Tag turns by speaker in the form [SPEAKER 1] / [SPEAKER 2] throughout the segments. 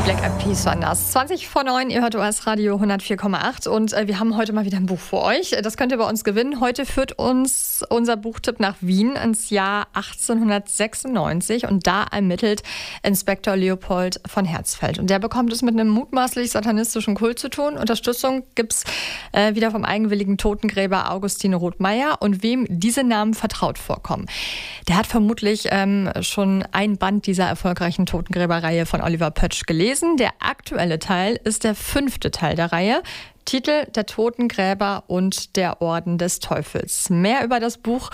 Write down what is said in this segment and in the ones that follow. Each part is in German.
[SPEAKER 1] Black Eyed Peas waren das. 20:09, ihr hört OS Radio 104,8 und wir haben heute mal wieder ein Buch für euch. Das könnt ihr bei uns gewinnen. Heute führt uns unser Buchtipp nach Wien ins Jahr 1896 und da ermittelt Inspektor Leopold von Herzfeld. Und der bekommt es mit einem mutmaßlich satanistischen Kult zu tun. Unterstützung gibt's wieder vom eigenwilligen Totengräber Augustin Rothmeier und wem diese Namen vertraut vorkommen. Der hat vermutlich schon ein Band dieser erfolgreichen Totengräberreihe von Oliver Pötsch gelesen. Der aktuelle Teil ist der 5. Teil der Reihe. Titel: Der Totengräber und der Orden des Teufels. Mehr über das Buch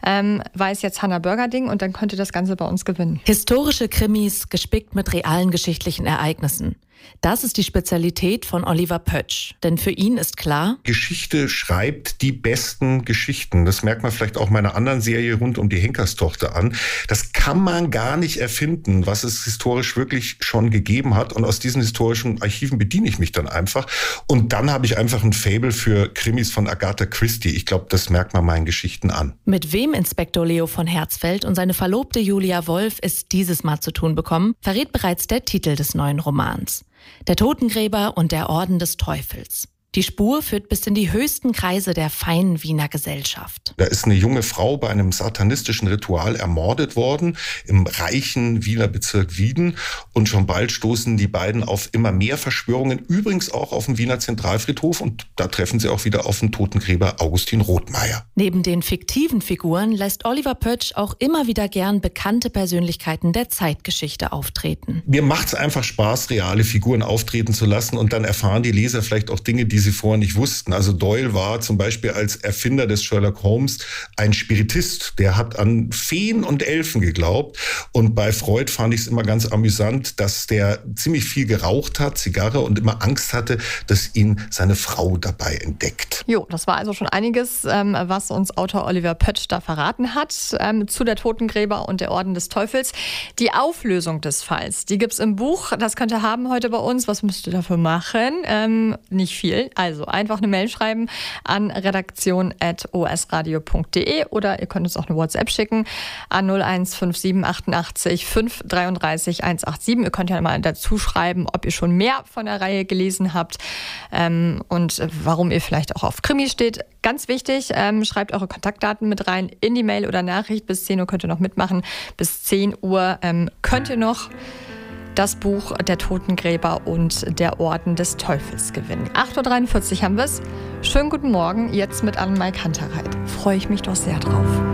[SPEAKER 1] weiß jetzt Hannah Börgerding und dann könnt ihr das Ganze bei uns gewinnen.
[SPEAKER 2] Historische Krimis, gespickt mit realen geschichtlichen Ereignissen. Das ist die Spezialität von Oliver Pötsch. Denn für ihn ist klar:
[SPEAKER 3] Geschichte schreibt die besten Geschichten. Das merkt man vielleicht auch meiner anderen Serie rund um die Henkerstochter an. Das kann man gar nicht erfinden, was es historisch wirklich schon gegeben hat. Und aus diesen historischen Archiven bediene ich mich dann einfach. Und dann habe ich einfach ein Faible für Krimis von Agatha Christie. Ich glaube, das merkt man meinen Geschichten an.
[SPEAKER 2] Mit wem Inspektor Leo von Herzfeld und seine Verlobte Julia Wolf es dieses Mal zu tun bekommen, verrät bereits der Titel des neuen Romans. Der Totengräber und der Orden des Teufels. Die Spur führt bis in die höchsten Kreise der feinen Wiener Gesellschaft.
[SPEAKER 3] Da ist eine junge Frau bei einem satanistischen Ritual ermordet worden im reichen Wiener Bezirk Wieden. Und schon bald stoßen die beiden auf immer mehr Verschwörungen, übrigens auch auf dem Wiener Zentralfriedhof. Und da treffen sie auch wieder auf den Totengräber Augustin Rothmeier.
[SPEAKER 2] Neben den fiktiven Figuren lässt Oliver Pötsch auch immer wieder gern bekannte Persönlichkeiten der Zeitgeschichte auftreten.
[SPEAKER 3] Mir macht es einfach Spaß, reale Figuren auftreten zu lassen. Und dann erfahren die Leser vielleicht auch Dinge, die sie vorher nicht wussten. Also Doyle war zum Beispiel als Erfinder des Sherlock Holmes ein Spiritist. Der hat an Feen und Elfen geglaubt. Und bei Freud fand ich es immer ganz amüsant, dass der ziemlich viel geraucht hat, Zigarre, und immer Angst hatte, dass ihn seine Frau dabei entdeckt.
[SPEAKER 1] Jo, das war also schon einiges, was uns Autor Oliver Pötsch da verraten hat zu der Totengräber und der Orden des Teufels. Die Auflösung des Falls, die gibt's im Buch. Das könnt ihr haben heute bei uns. Was müsst ihr dafür machen? Nicht viel. Also einfach eine Mail schreiben an redaktion@osradio.de oder ihr könnt uns auch eine WhatsApp schicken an 0157 88 533 187. Ihr könnt ja mal dazu schreiben, ob ihr schon mehr von der Reihe gelesen habt und warum ihr vielleicht auch auf Krimi steht. Ganz wichtig, schreibt eure Kontaktdaten mit rein in die Mail oder Nachricht. Bis 10 Uhr könnt ihr noch mitmachen. Bis 10 Uhr könnt ihr noch das Buch Der Totengräber und der Orden des Teufels gewinnen. 8:43 Uhr haben wir es. Schönen guten Morgen, jetzt mit Anne-Mai Kantereit. Freue ich mich doch sehr drauf.